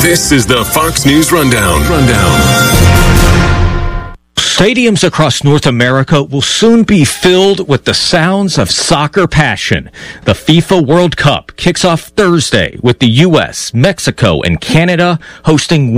This is the Fox News Rundown. Stadiums across North America will soon be filled with the sounds of soccer passion. The FIFA World Cup kicks off Thursday with the U.S., Mexico, and Canada hosting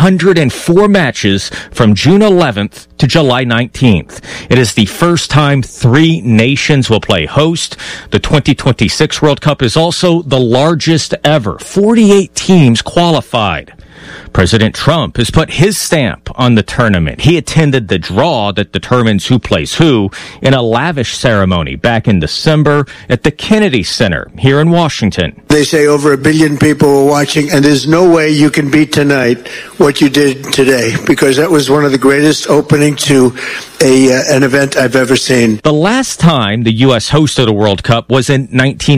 104 matches from June 11th to July 19th. It is the first time 3 nations will play host. The 2026 World Cup is also the largest ever. 48 teams qualified. President Trump has put his stamp on the tournament. He attended the draw that determines who plays who in a lavish ceremony back in December at the Kennedy Center here in Washington. They say over 1 billion people were watching, and there's no way you can beat tonight what you did today, because that was one of the greatest opening to an event I've ever seen. The last time the U.S. hosted a World Cup was in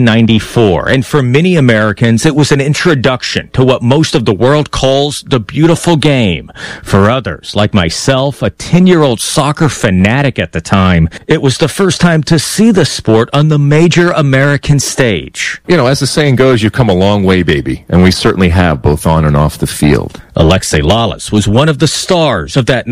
1994, and for many Americans, it was an introduction to what most of the world calls the beautiful game. For others, like myself, a 10-year-old soccer fanatic at the time, it was the first time to see the sport on the major American stage. You know, as the saying goes, you've come a long way, baby, and we certainly have, both on and off the field. Alexi Lalas was one of the stars of that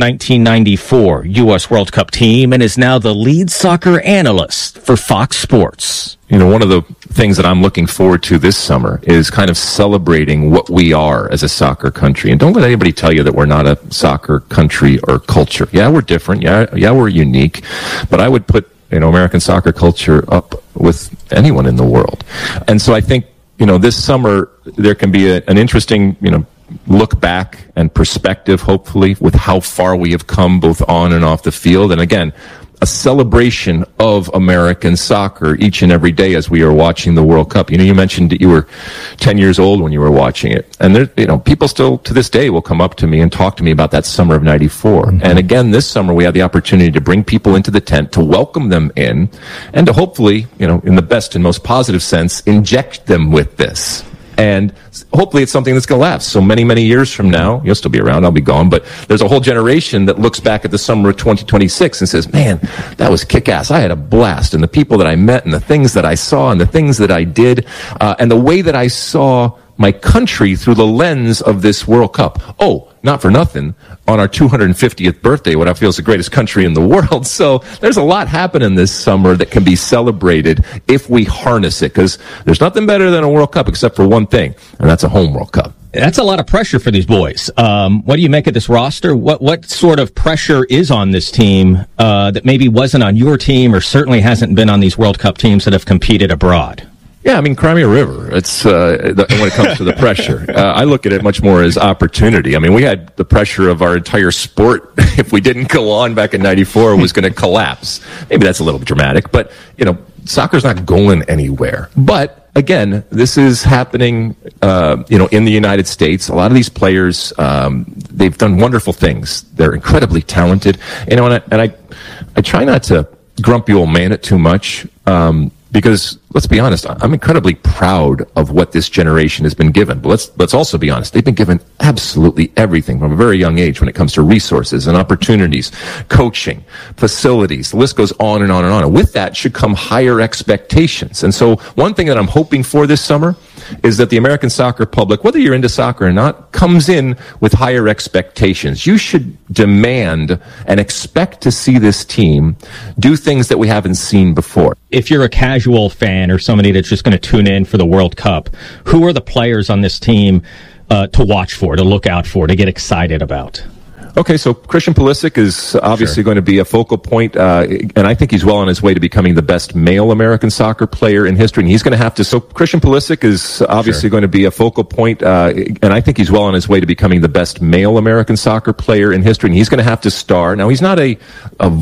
1994 U.S. World Cup team and is now the lead soccer analyst for Fox Sports. You know, one of the things that I'm looking forward to this summer is kind of celebrating what we are as a soccer country. And don't let anybody tell you that we're not a soccer country or culture. Yeah, we're different. Yeah, we're unique. But I would put, American soccer culture up with anyone in the world. And so I think, this summer there can be an interesting, look back and perspective, hopefully, with how far we have come both on and off the field. And again, a celebration of American soccer each and every day as we are watching the World Cup. You mentioned that you were 10 years old when you were watching it. And there, people still to this day will come up to me and talk to me about that summer of 94. Mm-hmm. And again, this summer we had the opportunity to bring people into the tent, to welcome them in, and to hopefully, in the best and most positive sense, inject them with this. And hopefully it's something that's going to last. So many, many years from now, you'll still be around, I'll be gone, but there's a whole generation that looks back at the summer of 2026 and says, man, that was kick-ass. I had a blast. And the people that I met and the things that I saw and the things that I did, and the way that I saw my country through the lens of this World Cup. Oh, not for nothing, on our 250th birthday, what I feel is the greatest country in the world. So there's a lot happening this summer that can be celebrated if we harness it, because there's nothing better than a World Cup except for one thing, and that's a home World Cup. That's a lot of pressure for these boys. What do you make of this roster? What sort of pressure is on this team that maybe wasn't on your team or certainly hasn't been on these World Cup teams that have competed abroad? Yeah, Crimea River, it's when it comes to the pressure. I look at it much more as opportunity. We had the pressure of our entire sport, if we didn't go on back in 94, was going to collapse. Maybe that's a little dramatic, but, soccer's not going anywhere. But, again, this is happening, in the United States. A lot of these players, they've done wonderful things. They're incredibly talented. And I try not to grumpy old man it too much, because let's be honest, I'm incredibly proud of what this generation has been given. But let's also be honest. They've been given absolutely everything from a very young age when it comes to resources and opportunities, coaching, facilities. The list goes on and on and on. And with that should come higher expectations. And so one thing that I'm hoping for this summer is that the American soccer public, whether you're into soccer or not, comes in with higher expectations. You should demand and expect to see this team do things that we haven't seen before. If you're a casual fan or somebody that's just going to tune in for the World Cup, who are the players on this team to watch for, to look out for, to get excited about? Okay, so Christian Pulisic is obviously going to be a focal point, and I think he's well on his way to becoming the best male American soccer player in history. And he's going to have to. So Christian Pulisic is obviously going to be a focal point, and I think he's well on his way to becoming the best male American soccer player in history. And he's going to have to star. Now, he's not a